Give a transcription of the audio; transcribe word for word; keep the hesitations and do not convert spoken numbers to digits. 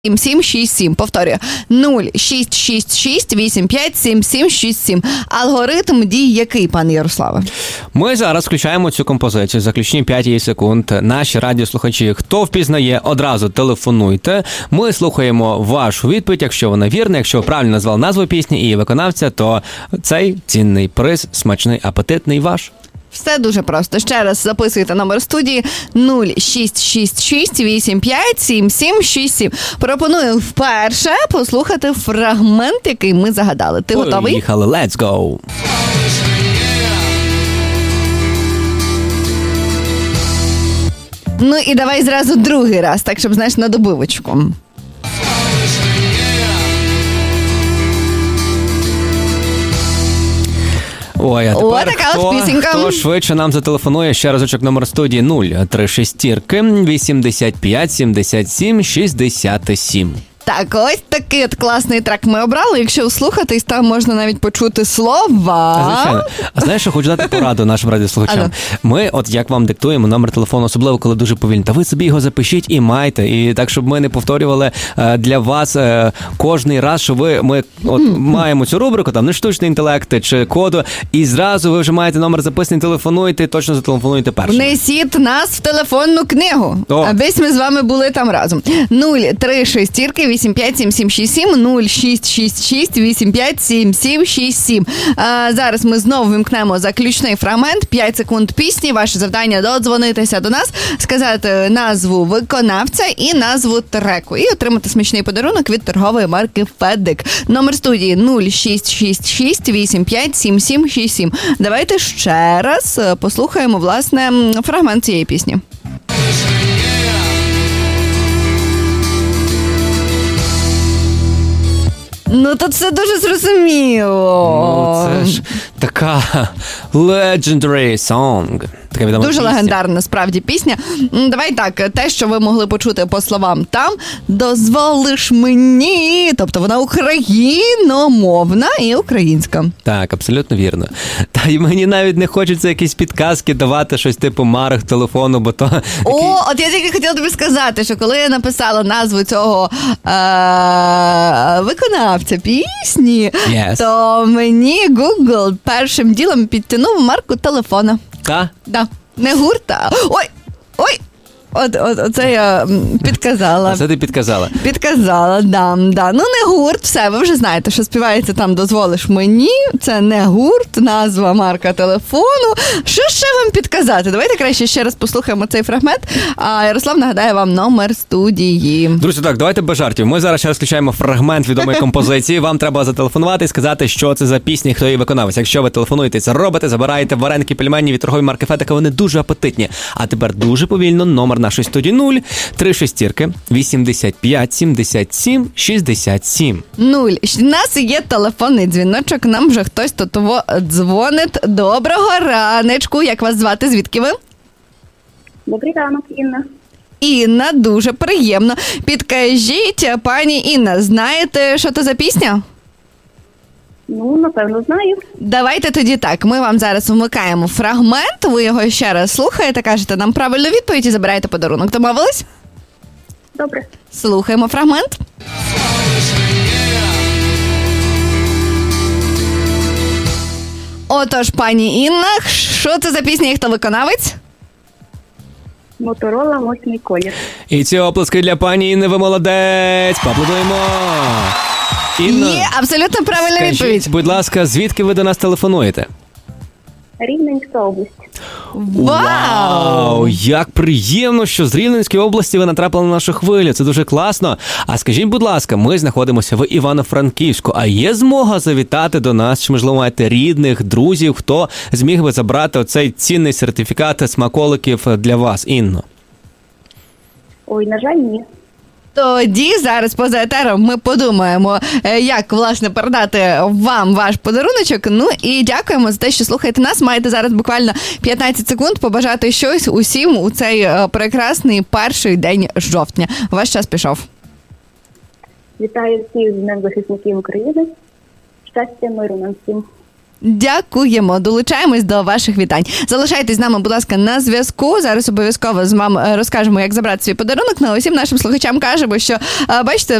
сім сім шість сім. Повторюю. нуль шість шість шість вісім п'ять сім сім шість сім. Алгоритм дій який, пане Ярославе? Ми зараз включаємо цю композицію, заключні п'ять секунд. Наші радіослухачі, хто впізнає, одразу телефонуйте. Ми слухаємо вашу відповідь, якщо вона вірна, якщо ви правильно назвали назву пісні і виконавця, то цей цінний приз, смачний, апетитний ваш. Все дуже просто. Ще раз записуйте номер студії нуль шість шість шість вісім п'ять сім сім шість сім. Пропоную вперше послухати фрагмент, який ми загадали. Ти готовий? Поїхали, let's go! Ну і давай зразу другий раз, так, щоб, знаєш, на добивочку. Ой, а тепер О, така хто, от пісенька. хто швидше нам зателефонує, ще разочок номер студії нуль три шість вісімдесят п'ять сімдесят сім шістдесят сім. Так, ось такий от класний трек ми обрали. Якщо вслухатись, там можна навіть почути слова. Звичайно. А знаєш, що хочу дати пораду нашим радіослухачам? Ми, от як вам диктуємо номер телефону, особливо коли дуже повільно, та ви собі його запишіть і майте. І так, щоб ми не повторювали е, для вас е, кожний раз, що ви, ми от, маємо цю рубрику, там, не штучний інтелект чи коду, і зразу ви вже маєте номер записаний, телефонуйте, точно зателефонуйте першим. Внесіть нас в телефонну книгу, О. аби ми з вами були там разом. нуль три шість вісім п'ять сім сім шість сім, нуль шість шість шість вісім п'ять сім сім шість сім. А зараз ми знову вимкнемо заключний фрагмент, п'ять секунд пісні. Ваше завдання додзвонитися до нас, сказати назву виконавця і назву треку. І отримати смачний подарунок від торгової марки Федик. Номер студії нуль шість шість шість вісім п'ять сім сім шість сім. Давайте ще раз послухаємо, власне, фрагмент цієї пісні. Ну, тут все дуже зрозуміло. Ну, це ж така legendary song. Така відома Дуже пісня. легендарна, справді, пісня. М, Давай так, те, що ви могли почути по словам там, дозволиш мені, тобто вона україномовна і українська. Так, абсолютно вірно. Та й мені навіть не хочеться якісь підказки давати, щось типу марок телефону, бо то... О, от я тільки хотіла тобі сказати, що коли я написала назву цього е- виконавця пісні, Yes. то мені Google першим ділом підтягнув марку телефона. Та? Да, не гурта. Ой, ой, от, от, оце я м, підказала. А це ти підказала. Підказала, да, да. Ну, не гурт, все, ви вже знаєте, що співається там «Дозволиш мені», це не гурт, назва, марка телефону. Що ще вам підказати? Давайте краще ще раз послухаємо цей фрагмент, а Ярослав нагадає вам номер студії. Друзі, так, давайте без жартів. Ми зараз ще розключаємо фрагмент відомої композиції. Вам треба зателефонувати і сказати, що це за пісня, хто її виконавець. Якщо ви телефонуєте, це робите, забираєте вареники пельмені від торгової марки Федика, вони дуже апетитні. А тепер дуже повільно номер нашої студії нуль три шість вісімдесят п'ять сімдесят сім шістдесят сім. Нуль. У нас є телефонний дзвіночок, нам вже хтось тут дзвонить. Доброго ранечку. Як вас звати? Звідки ви? Добрий ранок, Інна. Інна, дуже приємно. Підкажіть, пані Інна, знаєте, що це за пісня? Ну, напевно, знаю. Давайте тоді так, ми вам зараз вмикаємо фрагмент, ви його ще раз слухаєте, кажете нам правильну відповідь і забираєте подарунок. Домовились? Добре. Слухаємо фрагмент. Отож, пані Інна, що це за пісня і хто виконавець? Моторола, восьмий колір. І ці оплески для пані Інни, ви молодець. Поаплодуємо. Інна, Є абсолютно правильна скажіть, відповідь. будь ласка, звідки ви до нас телефонуєте? Рівненська область. Вау! Як приємно, що з Рівненської області ви натрапили на нашу хвилю. Це дуже класно. А скажіть, будь ласка, ми знаходимося в Івано-Франківську. А є змога завітати до нас? Чи, можливо, маєте рідних, друзів, хто зміг би забрати оцей цінний сертифікат смаколиків для вас, Інно? Ой, на жаль, ні. Тоді зараз поза етером ми подумаємо, е, як, власне, передати вам ваш подаруночок. Ну і дякуємо за те, що слухаєте нас. Маєте зараз буквально п'ятнадцять секунд побажати щось усім у цей е, прекрасний перший день жовтня. Ваш час пішов. Вітаю всіх з Днем захисників України. Щастя, миру нам всім. Дякуємо. Долучаємось до ваших вітань. Залишайтесь з нами, будь ласка, на зв'язку. Зараз обов'язково з вами розкажемо, як забрати свій подарунок. Ну, усім нашим слухачам кажемо, що, бачите,